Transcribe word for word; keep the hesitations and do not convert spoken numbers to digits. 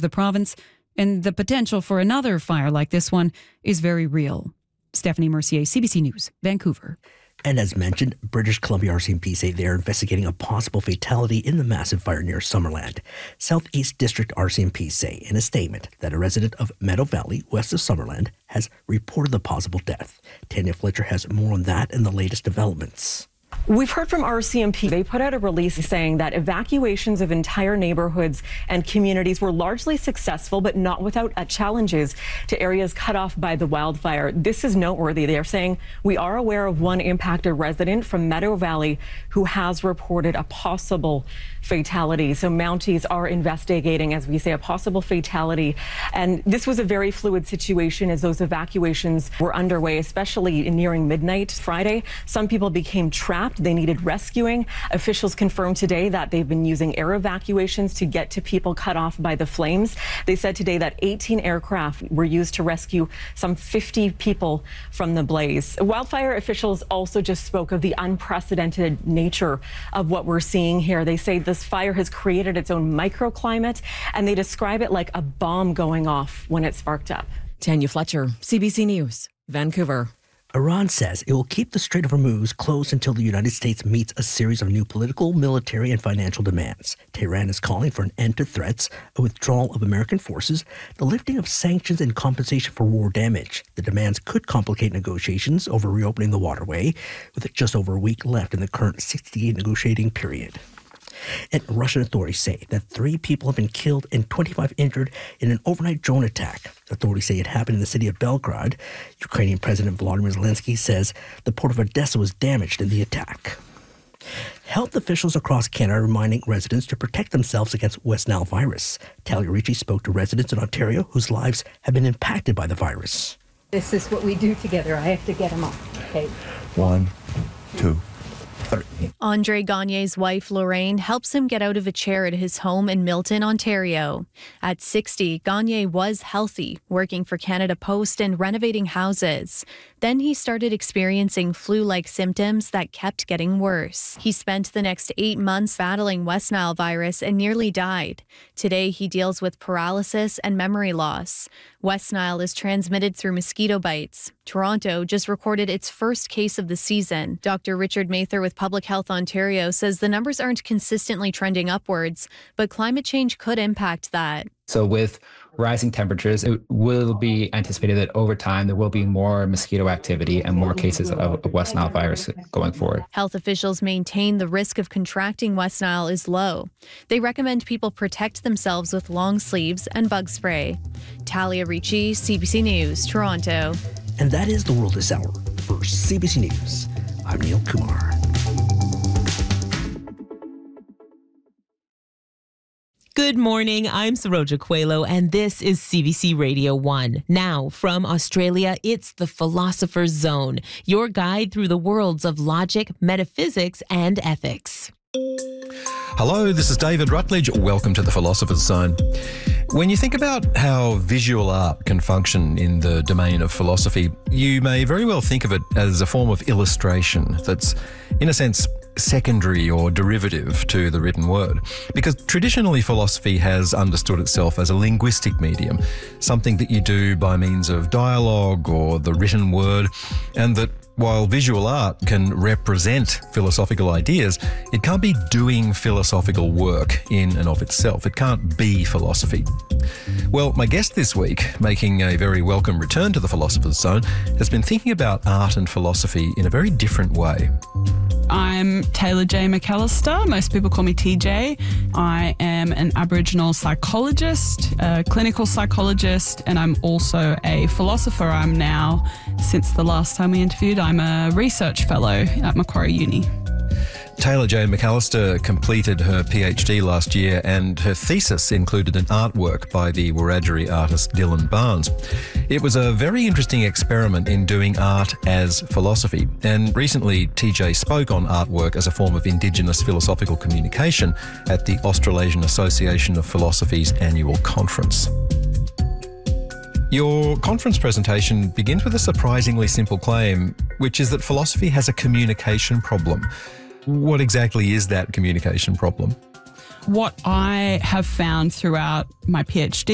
the province, and the potential for another fire like this one is very real. Stephanie Mercier, C B C News, Vancouver. And as mentioned, British Columbia R C M P say they are investigating a possible fatality in the massive fire near Summerland. Southeast District R C M P say in a statement that a resident of Meadow Valley, west of Summerland, has reported the possible death. Tanya Fletcher has more on that and the latest developments. We've heard from R C M P. They put out a release saying that evacuations of entire neighborhoods and communities were largely successful, but not without uh, challenges to areas cut off by the wildfire. This is noteworthy. They are saying we are aware of one impacted resident from Meadow Valley who has reported a possible fatality. So Mounties are investigating, as we say, a possible fatality. And this was a very fluid situation as those evacuations were underway, especially nearing midnight Friday. Some people became trapped. They needed rescuing. Officials confirmed today that they've been using air evacuations to get to people cut off by the flames. They said today that eighteen aircraft were used to rescue some fifty people from the blaze. Wildfire officials also just spoke of the unprecedented nature of what we're seeing here. They say this fire has created its own microclimate, and they describe it like a bomb going off when it sparked up. Tanya Fletcher, C B C News, Vancouver. Iran says it will keep the Strait of Hormuz closed until the United States meets a series of new political, military, and financial demands. Tehran is calling for an end to threats, a withdrawal of American forces, the lifting of sanctions, and compensation for war damage. The demands could complicate negotiations over reopening the waterway, with just over a week left in the current sixty-day negotiating period. And Russian authorities say that three people have been killed and twenty-five injured in an overnight drone attack. Authorities say it happened in the city of Belgrade. Ukrainian President Volodymyr Zelensky says the port of Odessa was damaged in the attack. Health officials across Canada are reminding residents to protect themselves against West Nile virus. Talia Ricci spoke to residents in Ontario whose lives have been impacted by the virus. This is what we do together. I have to get them up. Okay. One, two. Andre Gagne's wife, Lorraine, helps him get out of a chair at his home in Milton, Ontario. At sixty, Gagne was healthy, working for Canada Post and renovating houses. Then he started experiencing flu-like symptoms that kept getting worse. He spent the next eight months battling West Nile virus and nearly died. Today, he deals with paralysis and memory loss. West Nile is transmitted through mosquito bites. Toronto just recorded its first case of the season. Doctor Richard Mather with Public Health Ontario says the numbers aren't consistently trending upwards, but climate change could impact that. So with rising temperatures, it will be anticipated that over time there will be more mosquito activity and more cases of West Nile virus going forward. Health officials maintain the risk of contracting West Nile is low. They recommend people protect themselves with long sleeves and bug spray. Talia Ricci, C B C News, Toronto. And that is the world this hour. For C B C News, I'm Neil Kumar. Good morning, I'm Saroja Coelho, and this is C B C Radio one. Now, from Australia, it's the Philosopher's Zone, your guide through the worlds of logic, metaphysics, and ethics. Hello, this is David Rutledge. Welcome to the Philosopher's Zone. When you think about how visual art can function in the domain of philosophy, you may very well think of it as a form of illustration that's, in a sense, secondary or derivative to the written word. Because traditionally philosophy has understood itself as a linguistic medium, something that you do by means of dialogue or the written word, and that while visual art can represent philosophical ideas, it can't be doing philosophical work in and of itself. It can't be philosophy. Well, my guest this week, making a very welcome return to the Philosopher's Zone, has been thinking about art and philosophy in a very different way. I'm Taylor J. McAllister. Most people call me T J. I am an Aboriginal psychologist, a clinical psychologist, and I'm also a philosopher. I'm now, since the last time we interviewed, I'm a research fellow at Macquarie Uni. Taylor J. McAllister completed her PhD last year, and her thesis included an artwork by the Wiradjuri artist Dylan Barnes. It was a very interesting experiment in doing art as philosophy, and recently T J spoke on artwork as a form of Indigenous philosophical communication at the Australasian Association of Philosophy's annual conference. Your conference presentation begins with a surprisingly simple claim, which is that philosophy has a communication problem. What exactly is that communication problem? What I have found throughout my PhD